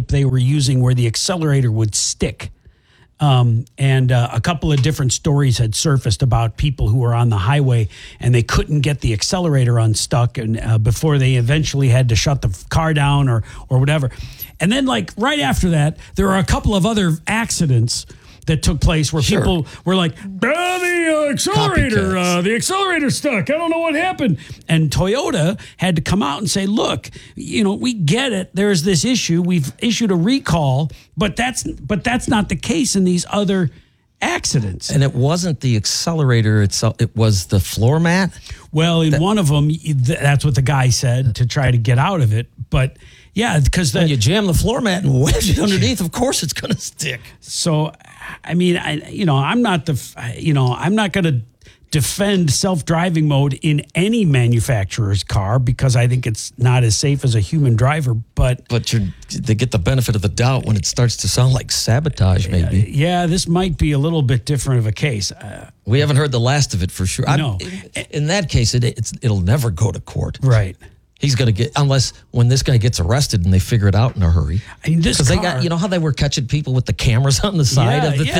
type they were using where the accelerator would stick. And a couple of different stories had surfaced about people who were on the highway and they couldn't get the accelerator unstuck and before they eventually had to shut the car down or whatever. And then like right after that, there are a couple of other accidents that took place where people were like, the accelerator stuck. I don't know what happened. And Toyota had to come out and say, look, we get it. There's this issue. We've issued a recall, but that's not the case in these other accidents. And it wasn't the accelerator itself. It was the floor mat. Well, in one of them, that's what the guy said to try to get out of it. But yeah, because when you jam the floor mat and wedge it underneath, of course it's going to stick. So, I mean, I'm not going to defend self-driving mode in any manufacturer's car because I think it's not as safe as a human driver. But they get the benefit of the doubt when it starts to sound like sabotage, maybe. Yeah, this might be a little bit different of a case. We haven't heard the last of it for sure. No. In that case, it'll never go to court. Right. He's going to get, unless when this guy gets arrested and they figure it out in a hurry. I mean, this car, they got, how they were catching people with the cameras on the side of the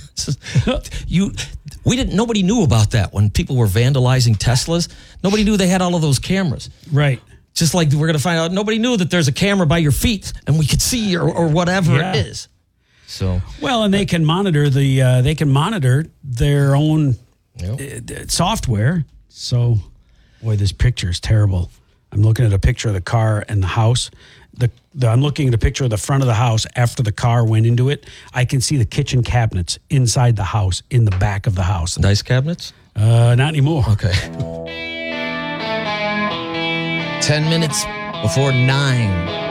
thing. Nobody knew about that when people were vandalizing Teslas. Nobody knew they had all of those cameras. Right. Just like we're going to find out, nobody knew that there's a camera by your feet and we could see or whatever it is. So well, and they can monitor their own software. So, boy, this picture is terrible. I'm looking at a picture of the car and the house. I'm looking at a picture of the front of the house after the car went into it. I can see the kitchen cabinets inside the house, in the back of the house. Nice cabinets? Not anymore. Okay. 10 minutes before 9.